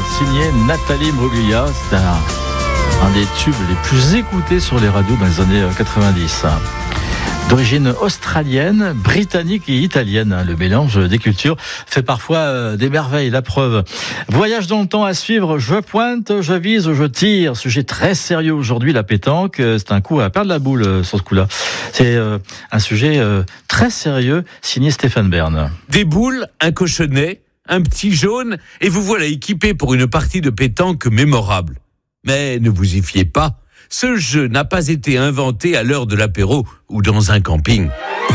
signé Nathalie Imbruglia. C'est un des tubes les plus écoutés sur les radios dans les années 90. D'origine australienne, britannique et italienne, le mélange des cultures fait parfois des merveilles, la preuve. Voyage dans le temps à suivre, je pointe, je vise, je tire. Sujet très sérieux aujourd'hui, la pétanque. C'est un coup à perdre la boule sur ce coup-là. C'est un sujet très sérieux, signé Stéphane Bern. Des boules, un cochonnet, un petit jaune, et vous voilà équipé pour une partie de pétanque mémorable. Mais ne vous y fiez pas. Ce jeu n'a pas été inventé à l'heure de l'apéro ou dans un camping.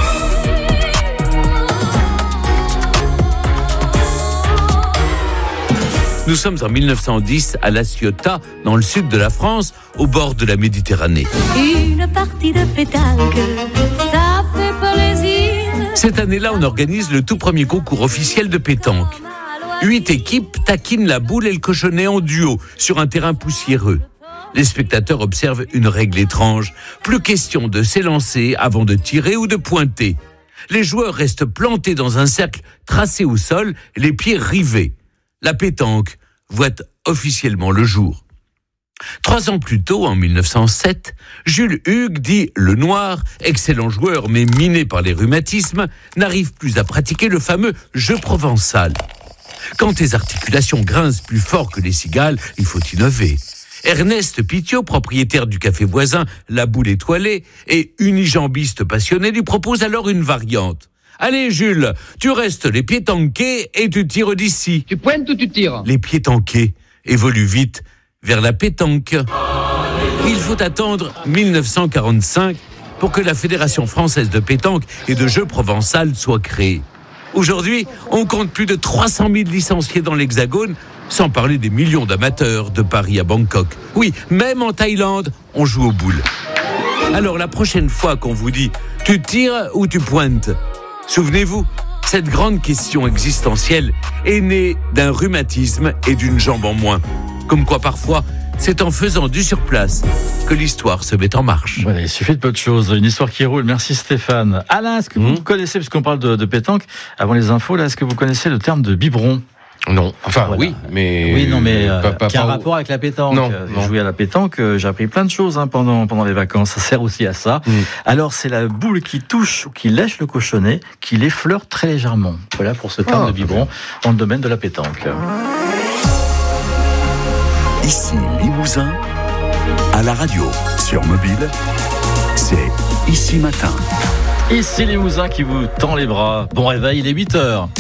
Nous sommes en 1910 à La Ciotat, dans le sud de la France, au bord de la Méditerranée. Une partie de pétanque, ça fait plaisir. Cette année-là, on organise le tout premier concours officiel de pétanque. 8 équipes taquinent la boule et le cochonnet en duo sur un terrain poussiéreux. Les spectateurs observent une règle étrange. Plus question de s'élancer avant de tirer ou de pointer. Les joueurs restent plantés dans un cercle tracé au sol, les pieds rivés. La pétanque voit officiellement le jour. 3 ans plus tôt, en 1907, Jules Hugues, dit Le Noir, excellent joueur mais miné par les rhumatismes, n'arrive plus à pratiquer le fameux jeu provençal. Quand tes articulations grincent plus fort que les cigales, il faut innover. Ernest Pitiot, propriétaire du café voisin La Boule Étoilée et unijambiste passionné, lui propose alors une variante. Allez Jules, tu restes les pieds tankés et tu tires d'ici. Tu pointes ou tu tires ? Les pieds tankés évoluent vite vers la pétanque. Il faut attendre 1945 pour que la Fédération française de pétanque et de jeu provençal soit créée. Aujourd'hui, on compte plus de 300 000 licenciés dans l'Hexagone, sans parler des millions d'amateurs de Paris à Bangkok. Oui, même en Thaïlande, on joue aux boules. Alors la prochaine fois qu'on vous dit « tu tires ou tu pointes ?» Souvenez-vous, cette grande question existentielle est née d'un rhumatisme et d'une jambe en moins. Comme quoi parfois, c'est en faisant du surplace que l'histoire se met en marche. Voilà, il suffit de peu de choses. Une histoire qui roule. Merci Stéphane. Alain, est-ce que vous connaissez, puisqu'on parle de pétanque, avant les infos, là, est-ce que vous connaissez le terme de biberon ? Non, enfin voilà. oui, mais qui a un rapport avec la pétanque. Non. Jouer à la pétanque, j'ai appris plein de choses pendant les vacances. Ça sert aussi à ça. Alors c'est la boule qui touche ou qui lèche le cochonnet, qui l'effleure très légèrement. Voilà pour ce terme de biberon dans le domaine de la pétanque. Ici Limousin, à la radio, sur mobile, c'est Ici Matin. Ici Limousin qui vous tend les bras. Bon réveil, il est 8h.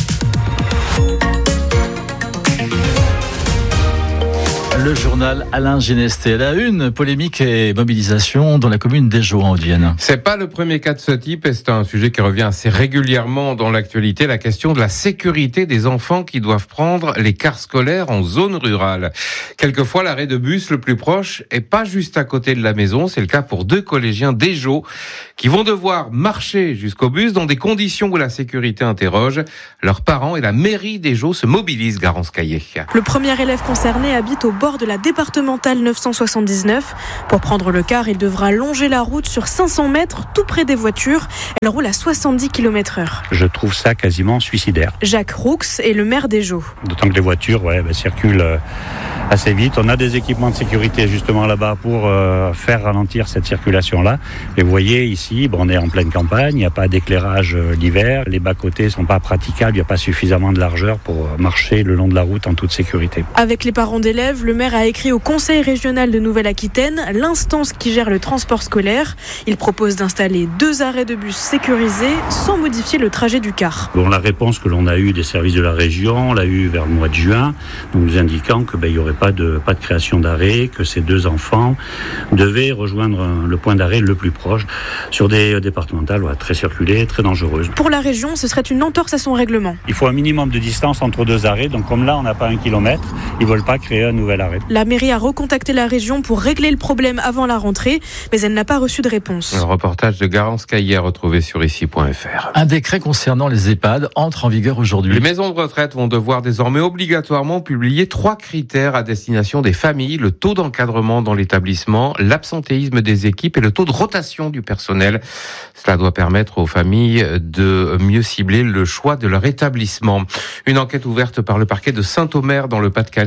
Le journal Alain Genesté. La une, polémique et mobilisation dans la commune d'Éjaux en Haute-Vienne. C'est pas le premier cas de ce type et c'est un sujet qui revient assez régulièrement dans l'actualité, la question de la sécurité des enfants qui doivent prendre les cars scolaires en zone rurale. Quelquefois, l'arrêt de bus le plus proche est pas juste à côté de la maison. C'est le cas pour 2 collégiens d'Éjaux qui vont devoir marcher jusqu'au bus dans des conditions où la sécurité interroge. Leurs parents et la mairie d'Éjaux se mobilisent, Garance Caillé. Le premier élève concerné habite au bord de la départementale 979. Pour prendre le car, il devra longer la route sur 500 mètres, tout près des voitures. Elle roule à 70 km/h. Je trouve ça quasiment suicidaire. Jacques Roux est le maire d'Éjaux. D'autant que les voitures circulent assez vite. On a des équipements de sécurité justement là-bas pour faire ralentir cette circulation-là. Et vous voyez ici, on est en pleine campagne, il n'y a pas d'éclairage l'hiver, les bas-côtés ne sont pas praticables, il n'y a pas suffisamment de largeur pour marcher le long de la route en toute sécurité. Avec les parents d'élèves, le maire a écrit au Conseil régional de Nouvelle-Aquitaine, l'instance qui gère le transport scolaire. Il propose d'installer 2 arrêts de bus sécurisés sans modifier le trajet du car. La réponse que l'on a eue des services de la région, on l'a eue vers le mois de juin, nous indiquant que il n'y aurait pas de création d'arrêt, que ces 2 enfants devaient rejoindre le point d'arrêt le plus proche sur des départementales très circulées, très dangereuses. Pour la région, ce serait une entorse à son règlement. Il faut un minimum de distance entre 2 arrêts, donc comme là on n'a pas 1 kilomètre, ils ne veulent pas créer un nouvel arrêt. La mairie a recontacté la région pour régler le problème avant la rentrée, mais elle n'a pas reçu de réponse. Un reportage de Garance Caillé retrouvé sur ici.fr. Un décret concernant les EHPAD entre en vigueur aujourd'hui. Les maisons de retraite vont devoir désormais obligatoirement publier 3 critères à destination des familles: le taux d'encadrement dans l'établissement, l'absentéisme des équipes et le taux de rotation du personnel. Cela doit permettre aux familles de mieux cibler le choix de leur établissement. Une enquête ouverte par le parquet de Saint-Omer dans le Pas-de-Calais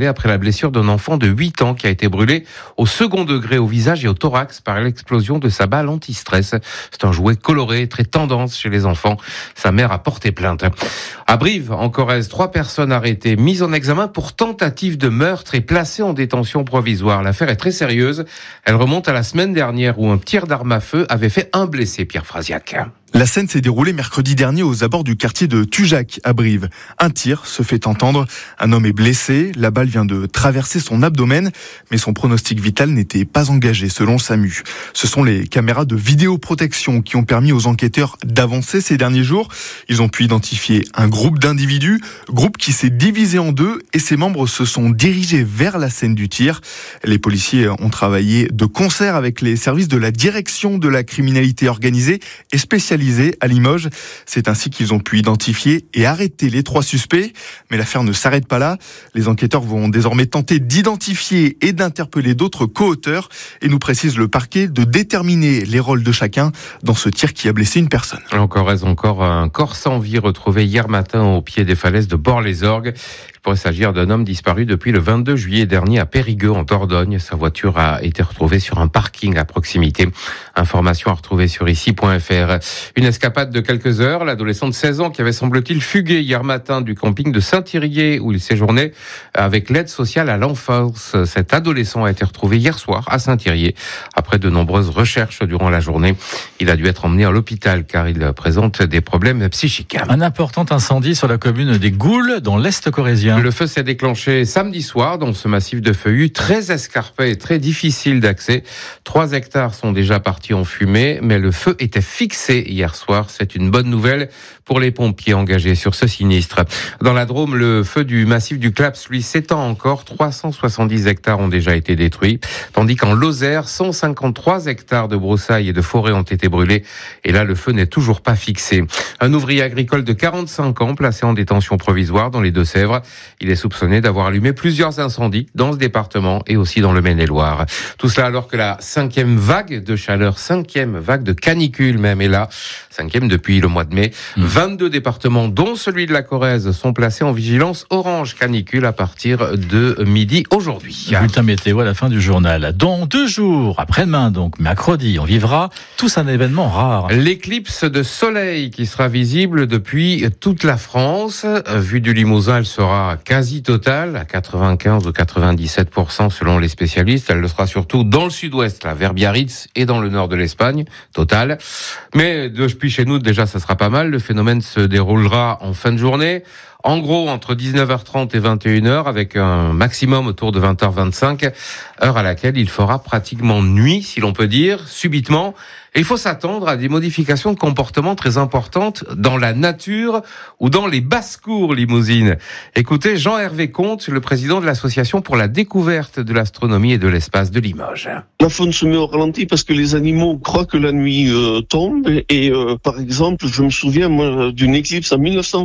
installée après la blessure d'un enfant de 8 ans qui a été brûlé au second degré au visage et au thorax par l'explosion de sa balle anti-stress. C'est un jouet coloré, très tendance chez les enfants. Sa mère a porté plainte. À Brive, en Corrèze, 3 personnes arrêtées, mises en examen pour tentative de meurtre et placées en détention provisoire. L'affaire est très sérieuse. Elle remonte à la semaine dernière où un tir d'arme à feu avait fait un blessé, Pierre Frasiac. La scène s'est déroulée mercredi dernier aux abords du quartier de Tujac à Brive. Un tir se fait entendre. Un homme est blessé. La balle vient de traverser son abdomen, mais son pronostic vital n'était pas engagé selon le SAMU. Ce sont les caméras de vidéoprotection qui ont permis aux enquêteurs d'avancer ces derniers jours. Ils ont pu identifier un groupe d'individus, groupe qui s'est divisé en deux et ses membres se sont dirigés vers la scène du tir. Les policiers ont travaillé de concert avec les services de la direction de la criminalité organisée et spécialisée à Limoges. C'est ainsi qu'ils ont pu identifier et arrêter les 3 suspects. Mais l'affaire ne s'arrête pas là. Les enquêteurs vont désormais tenter d'identifier et d'interpeller d'autres co-auteurs. Et nous précise le parquet de déterminer les rôles de chacun dans ce tir qui a blessé une personne. Encore un corps sans vie retrouvé hier matin au pied des falaises de Bord-les-Orgues. Il pourrait s'agir d'un homme disparu depuis le 22 juillet dernier à Périgueux en Dordogne. Sa voiture a été retrouvée sur un parking à proximité. Information à retrouver sur ici.fr. Une escapade de quelques heures. L'adolescent de 16 ans qui avait semble-t-il fugué hier matin du camping de Saint-Thirier où il séjournait avec l'aide sociale à l'enfance. Cet adolescent a été retrouvé hier soir à Saint-Thirier après de nombreuses recherches durant la journée. Il a dû être emmené à l'hôpital car il présente des problèmes psychiques. Un important incendie sur la commune des Goules dans l'Est corrézien. Le feu s'est déclenché samedi soir dans ce massif de feuillus très escarpé et très difficile d'accès. 3 hectares sont déjà partis en fumée, mais le feu était fixé hier soir. C'est une bonne nouvelle pour les pompiers engagés sur ce sinistre. Dans la Drôme, le feu du massif du Claps, lui, s'étend encore. 370 hectares ont déjà été détruits, tandis qu'en Lozère, 153 hectares de broussailles et de forêts ont été brûlés. Et là, le feu n'est toujours pas fixé. Un ouvrier agricole de 45 ans, placé en détention provisoire dans les Deux-Sèvres. Il est soupçonné d'avoir allumé plusieurs incendies dans ce département et aussi dans le Maine-et-Loire. Tout cela alors que la 5e vague de chaleur, 5e vague de canicule même est là. 5e depuis le mois de mai. 22 départements, dont celui de la Corrèze, sont placés en vigilance orange canicule à partir de midi aujourd'hui. Bulletin météo à la fin du journal. Dans 2 jours, après-demain donc, mercredi, on vivra tous un événement rare. L'éclipse de soleil qui sera visible depuis toute la France. Vue du Limousin, elle sera quasi totale, à 95 ou 97% selon les spécialistes. Elle le sera surtout dans le sud-ouest, vers Biarritz, et dans le nord de l'Espagne, totale. Mais depuis chez nous, déjà, ça sera pas mal. Le phénomène se déroulera en fin de journée. En gros, entre 19h30 et 21h, avec un maximum autour de 20h25, heure à laquelle il fera pratiquement nuit, si l'on peut dire, subitement. Et il faut s'attendre à des modifications de comportement très importantes dans la nature ou dans les basses-cours limousines. Écoutez Jean-Hervé Comte, le président de l'Association pour la découverte de l'astronomie et de l'espace de Limoges. La faune se met au ralenti parce que les animaux croient que la nuit tombe. Et par exemple, je me souviens moi d'une éclipse en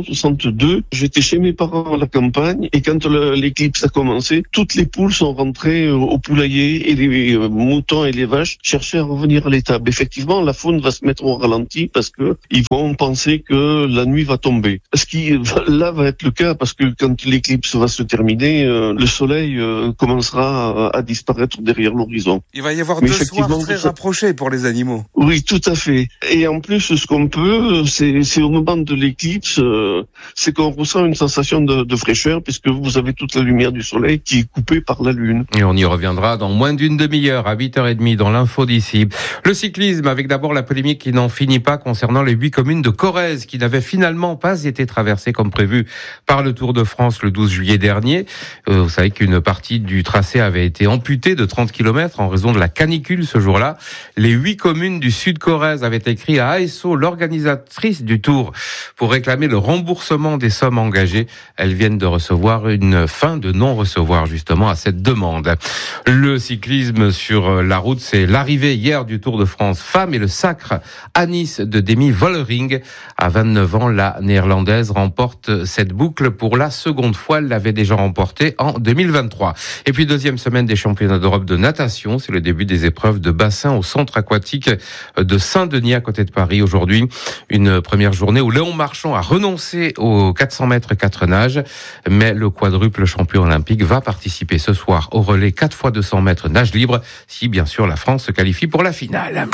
1962. J'étais chez mes parents à la campagne et quand l'éclipse a commencé, toutes les poules sont rentrées au poulailler et les moutons et les vaches cherchaient à revenir à l'étable. Effectivement, la faune va se mettre au ralenti parce que ils vont penser que la nuit va tomber. Ce qui là va être le cas parce que quand l'éclipse va se terminer, le soleil commencera à disparaître derrière l'horizon. Il va y avoir 2 soirs très rapprochés pour les animaux. Oui, tout à fait. Et en plus, ce qu'on peut, c'est au moment de l'éclipse, c'est qu'on ressent une sensation de fraîcheur puisque vous avez toute la lumière du soleil qui est coupée par la lune. Et on y reviendra dans moins d'une demi-heure à 8h30 dans l'info d'ici. Le cyclisme avec d'abord la polémique qui n'en finit pas concernant les 8 communes de Corrèze qui n'avaient finalement pas été traversées comme prévu par le Tour de France le 12 juillet dernier. Vous savez qu'une partie du tracé avait été amputée de 30 km en raison de la canicule ce jour-là. Les 8 communes du sud Corrèze avaient écrit à ASO, l'organisatrice du Tour, pour réclamer le remboursement des sommes engagées. Elles viennent de recevoir une fin de non-recevoir justement à cette demande. Le cyclisme sur la route, c'est l'arrivée hier du Tour de France. femmes et le sacre à Nice de Demi Vollering. À 29 ans, la néerlandaise remporte cette boucle pour la seconde fois. Elle l'avait déjà remportée en 2023. Et puis deuxième semaine des championnats d'Europe de natation. C'est le début des épreuves de bassin au centre aquatique de Saint-Denis à côté de Paris. Aujourd'hui, une première journée où Léon Marchand a renoncé aux 400 mètres 4 nages. Mais le quadruple champion olympique va participer ce soir au relais 4x200 mètres nage libre si bien sûr la France se qualifie pour la finale.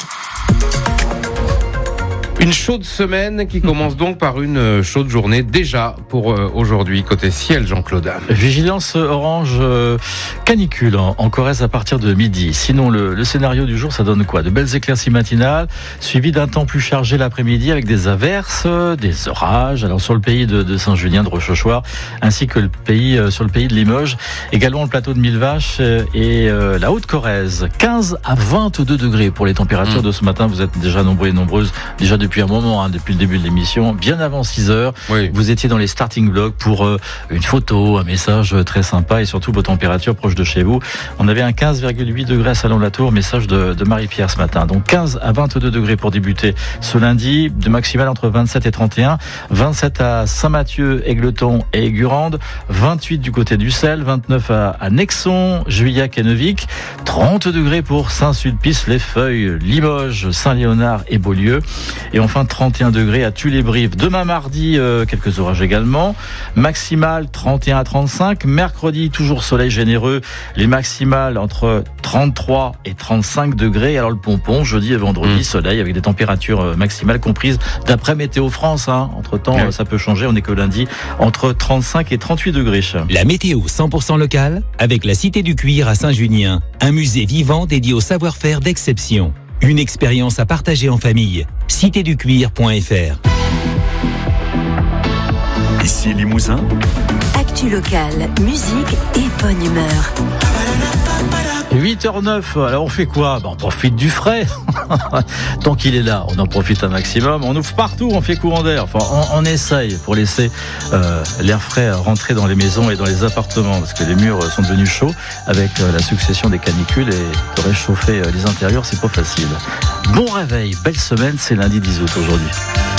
Une chaude semaine qui commence donc par une chaude journée déjà pour aujourd'hui. Côté ciel, Jean-Claude. Vigilance orange canicule en Corrèze à partir de midi. Sinon, le scénario du jour, ça donne quoi? De belles éclaircies matinales, suivies d'un temps plus chargé l'après-midi avec des averses, des orages. Alors sur le pays de Saint-Julien, de Rochechouart, ainsi que sur le pays de Limoges. Également le plateau de Millevaches et la Haute-Corrèze. 15 à 22 degrés pour les températures de ce matin. Vous êtes déjà nombreux et nombreuses, déjà depuis un moment, depuis le début de l'émission, bien avant 6 heures. Oui. Vous étiez dans les starting blocks pour une photo, un message très sympa et surtout vos températures proches de chez vous. On avait un 15,8 degrés à Salon-de-la-Tour, message de Marie-Pierre ce matin. Donc 15 à 22 degrés pour débuter ce lundi, de maximal entre 27 et 31, 27 à Saint-Mathieu, Égletons et Gurande, 28 du côté d'Ussel, 29 à Nexon, Juillac et Neuvic, 30 degrés pour Saint-Sulpice, Les Feuilles, Limoges, Saint-Léonard et Beaulieu. Et enfin 31 degrés à Tulle-et-Brive. Demain mardi, quelques orages également. Maximal 31 à 35. Mercredi, toujours soleil généreux. Les maximales entre 33 et 35 degrés. Alors le pompon, jeudi et vendredi, soleil avec des températures maximales comprises d'après Météo France. Entre temps, ça peut changer. On n'est que lundi entre 35 et 38 degrés. La météo 100% locale avec la Cité du Cuir à Saint-Junien. Un musée vivant dédié au savoir-faire d'exception. Une expérience à partager en famille. citéducuir.fr. Ici Limousin. Actu locale, musique et bonne humeur. 8h09, alors on fait quoi? On profite du frais. Tant qu'il est là, on en profite un maximum. On ouvre partout, on fait courant d'air. Enfin, on essaye pour laisser l'air frais rentrer dans les maisons et dans les appartements, parce que les murs sont devenus chauds avec la succession des canicules et de réchauffer les intérieurs, c'est pas facile. Bon réveil, belle semaine, c'est lundi 10 août aujourd'hui.